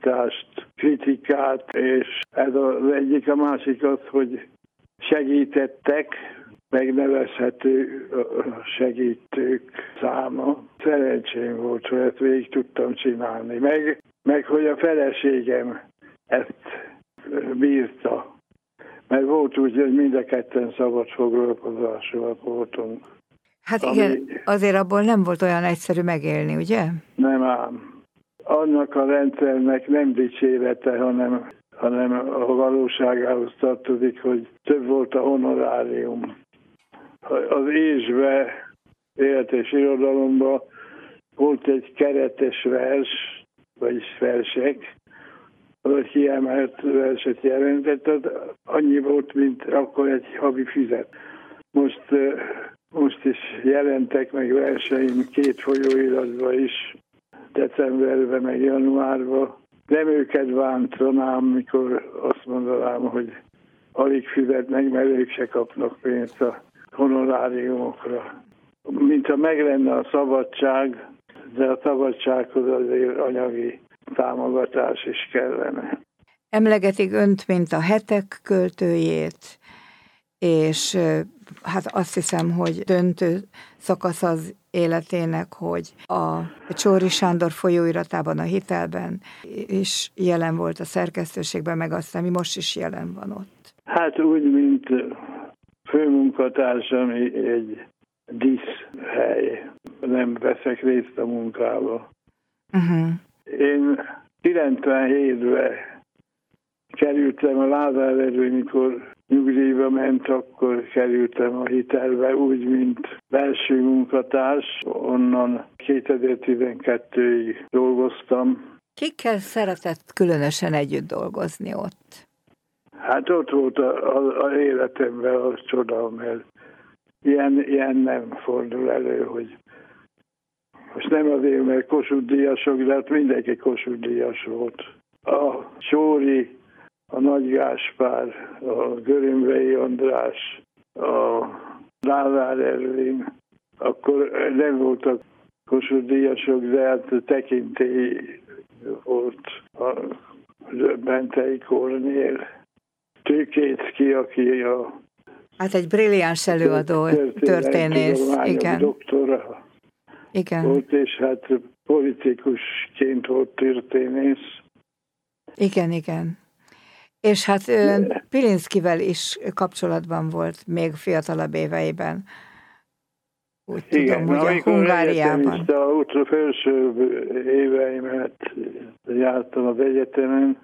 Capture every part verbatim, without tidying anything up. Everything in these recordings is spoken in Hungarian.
utasítást, kritikát, és ez az egyik, a másik az, hogy segítettek, megnevezhető segítők száma. Szerencsém volt, hogy ezt végig tudtam csinálni. Meg, meg hogy a feleségem ezt bírta. Mert volt úgy, hogy mind a ketten szabad foglalkozásúak voltunk. Hát igen, ami... azért abból nem volt olyan egyszerű megélni, ugye? Nem ám. Annak a rendszernek nem dicsérete, hanem, hanem a valóságához tartozik, hogy több volt a honorárium. Az Ésbe, élet és irodalomban volt egy keretes vers, vagyis versek, az egy kiemelt verset jelentett, annyi volt, mint akkor egy havi fizet. Most, most is jelentek meg verseim két folyóiratban is, decemberben, meg januárban. Nem őket bántanám, mikor azt mondanám, hogy alig fizetnek, mert ők se kapnak pénzt a honoráriumokra. Mintha meg lenne a szabadság, de a szabadsághoz azért anyagi támogatás is kellene. Emlegetik önt, mint a hetek költőjét, és hát azt hiszem, hogy döntő szakasz az életének, hogy a Csorri Sándor folyóiratában, a Hitelben is jelen volt a szerkesztőségben, meg aztán mi most is jelen van ott. Hát úgy, mint főmunkatársam egy díszhely. Nem veszek részt a munkába. Uh-huh. Én kilencvenhétben kerültem a Lázár Erdő, mikor nyugdíjba ment, akkor kerültem a Hitelbe, úgy, mint belső munkatárs. Onnan kétezer-tizenkettőig dolgoztam. Kikkel szeretett különösen együtt dolgozni ott? Hát ott volt az életemben az csoda, mert ilyen, ilyen nem fordul elő, hogy most nem azért, mert Kossuth-díjasok, de hát mindenki Kossuth-díjas volt. A Sóri, a Nagy Gáspár, a Görömbei András, a Lázár Ervin, akkor nem voltak Kossuth-díjasok, de hát tekintély volt a Bentei Kornél. Tőkécki, aki a... Hát egy brilliáns előadó, történész, igen. Doktora igen. volt, és hát politikusként volt történész. Igen, igen. És hát ön Pilinszkivel is kapcsolatban volt még fiatalabb éveiben. Úgy igen, tudom, hogy a Hungáriában. Ott a felső éveimet jártam az egyetemen.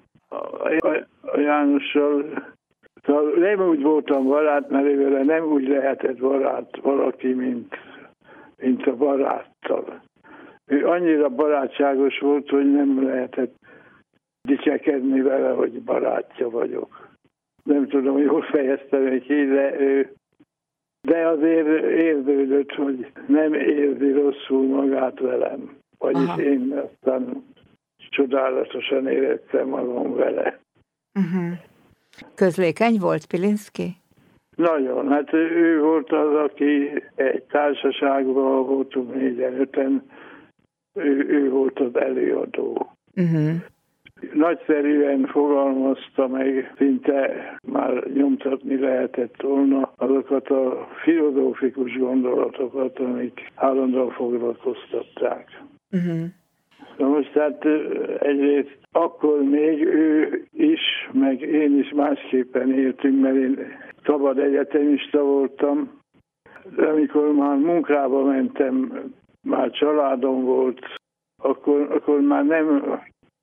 A Jánossal nem úgy voltam barát, mert ővele nem úgy lehetett barát valaki, mint, mint a baráttal. Ő annyira barátságos volt, hogy nem lehetett dicsekedni vele, hogy barátja vagyok. Nem tudom, jól fejeztem ki, de, ő, de azért érződött, hogy nem érzi rosszul magát velem. Vagyis Aha. én aztán csodálatosan éreztem magam vele. Uh-huh. Közlékeny volt Pilinszki? Nagyon. Hát ő volt az, aki egy társaságban voltunk négyen, öten, ő, ő volt az előadó. Uh-huh. Nagyszerűen fogalmazta meg, szinte már nyomtatni lehetett volna azokat a filozófikus gondolatokat, amik állandóan foglalkoztatták. Uh-huh. Na most hát egyrészt akkor még ő is, meg én is másképpen éltünk, mert én szabad egyetemista voltam. De amikor már munkába mentem, már családom volt, akkor, akkor már nem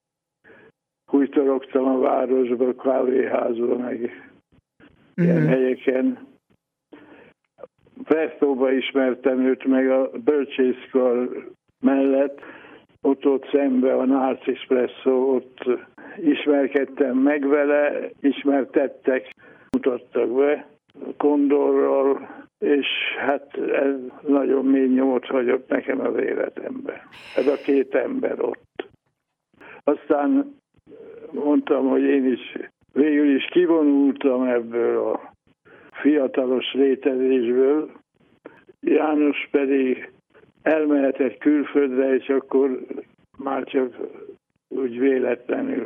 hújtorogtam a városba, kávéházba, meg mm. ilyen helyeken. Prestóba ismertem őt, meg a bölcsészkar mellett, ott ott szembe a Narcisz Presszó, ott ismerkedtem meg vele, ismertettek, mutattak be Kondorral, és hát ez nagyon mély nyomot hagyott nekem az életemben. Ez a két ember ott. Aztán mondtam, hogy én is végül is kivonultam ebből a fiatalos létezésből, János pedig elmehetett külföldre, és akkor már csak úgy véletlenül